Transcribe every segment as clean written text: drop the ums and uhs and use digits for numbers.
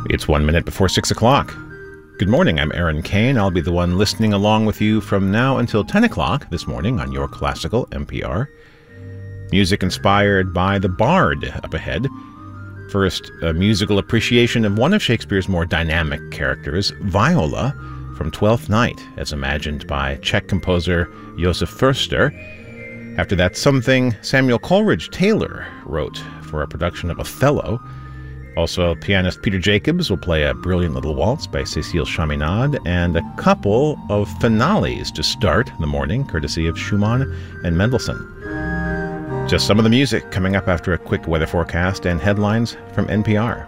It's 1 minute before 6 o'clock. Good morning, I'm Aaron Kane. I'll be the one listening along with you from now until 10 o'clock this morning on Your Classical NPR. Music inspired by the Bard up ahead. First, a musical appreciation of one of Shakespeare's more dynamic characters, Viola, from Twelfth Night, as imagined by Czech composer Josef Förster. After that, something Samuel Coleridge Taylor wrote for a production of Othello. Also, pianist Peter Jacobs will play a brilliant little waltz by Cécile Chaminade, and a couple of finales to start the morning, courtesy of Schumann and Mendelssohn. Just some of the music coming up after a quick weather forecast and headlines from NPR.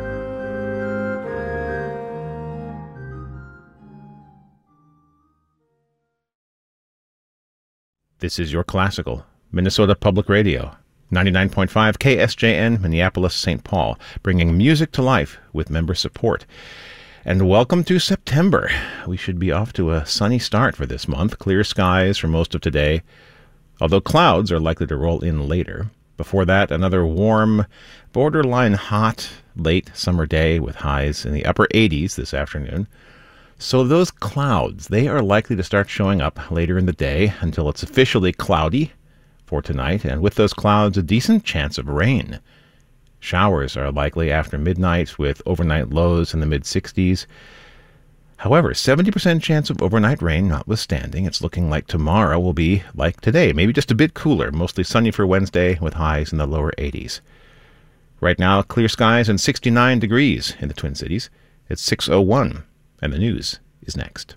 This is Your Classical, Minnesota Public Radio. 99.5 KSJN, Minneapolis, St. Paul, bringing music to life with member support. And welcome to September. We should be off to a sunny start for this month. Clear skies for most of today, although clouds are likely to roll in later. Before that, another warm, borderline hot, late summer day with highs in the upper 80s this afternoon. So those clouds, they are likely to start showing up later in the day until it's officially cloudy for tonight, and with those clouds, a decent chance of rain. Showers are likely after midnight with overnight lows in the mid-60s. However, 70% chance of overnight rain notwithstanding, it's looking like tomorrow will be like today, maybe just a bit cooler, mostly sunny for Wednesday with highs in the lower 80s. Right now, clear skies and 69 degrees in the Twin Cities. It's 6:01, and the news is next.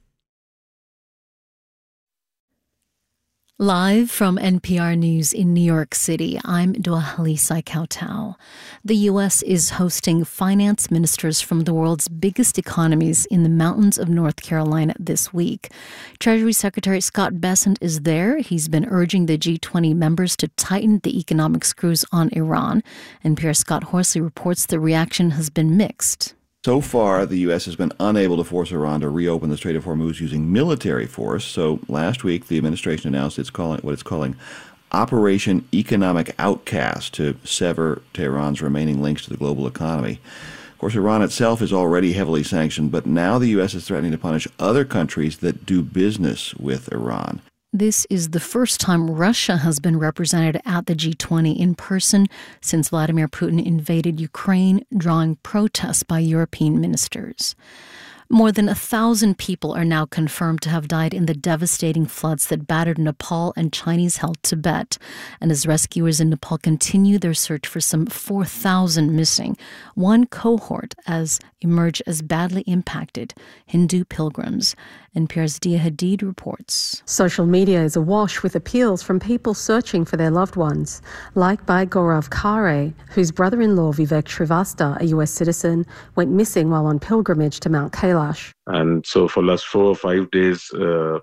Live from NPR News in New York City, I'm Dwalisa Kautal. The U.S. is hosting finance ministers from the world's biggest economies in the mountains of North Carolina this week. Treasury Secretary Scott Bessent is there. He's been urging the G20 members to tighten the economic screws on Iran. NPR's Scott Horsley reports the reaction has been mixed. So far, the U.S. has been unable to force Iran to reopen the Strait of Hormuz using military force. So last week, the administration announced what it's calling Operation Economic Outcast to sever Tehran's remaining links to the global economy. Of course, Iran itself is already heavily sanctioned, but now the U.S. is threatening to punish other countries that do business with Iran. This is the first time Russia has been represented at the G20 in person since Vladimir Putin invaded Ukraine, drawing protests by European ministers. More than 1,000 people are now confirmed to have died in the devastating floods that battered Nepal and Chinese-held Tibet. And as rescuers in Nepal continue their search for some 4,000 missing, one cohort has emerged as badly impacted: Hindu pilgrims. NPR's Dia Hadid reports. Social media is awash with appeals from people searching for their loved ones, like by Gaurav Khare, whose brother-in-law Vivek Srivastava, a US citizen, went missing while on pilgrimage to Mount Kailash. And so for the last 4 or 5 days,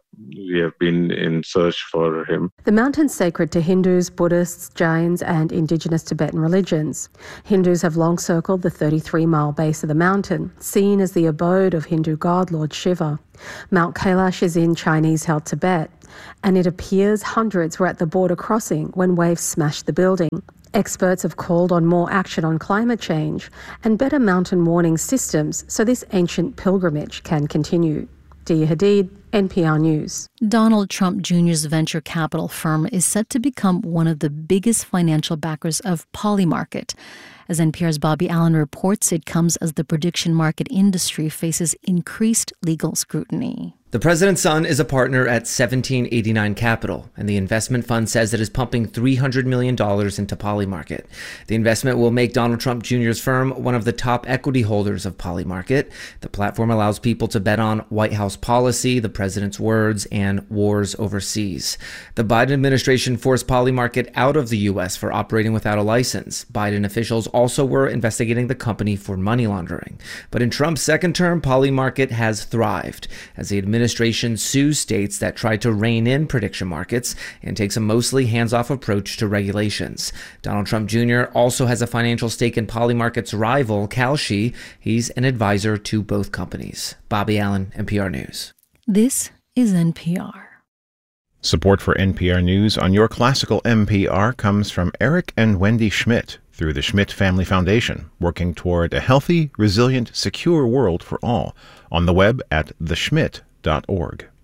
we have been in search for him. The mountain's sacred to Hindus, Buddhists, Jains, and indigenous Tibetan religions. Hindus have long circled the 33-mile base of the mountain, seen as the abode of Hindu god Lord Shiva. Mount Kailash is in Chinese-held Tibet, and it appears hundreds were at the border crossing when waves smashed the building. Experts have called on more action on climate change and better mountain warning systems so this ancient pilgrimage can continue. Dia Hadid, NPR News. Donald Trump Jr.'s venture capital firm is set to become one of the biggest financial backers of Polymarket. As NPR's Bobby Allen reports, it comes as the prediction market industry faces increased legal scrutiny. The president's son is a partner at 1789 Capital, and the investment fund says it is pumping $300 million into Polymarket. The investment will make Donald Trump Jr.'s firm one of the top equity holders of Polymarket. The platform allows people to bet on White House policy, the president's words, and wars overseas. The Biden administration forced Polymarket out of the U.S. for operating without a license. Biden officials also were investigating the company for money laundering. But in Trump's second term, Polymarket has thrived as the administration sues states that try to rein in prediction markets and takes a mostly hands-off approach to regulations. Donald Trump Jr. also has a financial stake in Polymarket's rival, Kalshi. He's an advisor to both companies. Bobby Allen, NPR News. This is NPR. Support for NPR News on Your Classical NPR comes from Eric and Wendy Schmidt, through the Schmidt Family Foundation, working toward a healthy, resilient, secure world for all, on the web at theschmidt.org.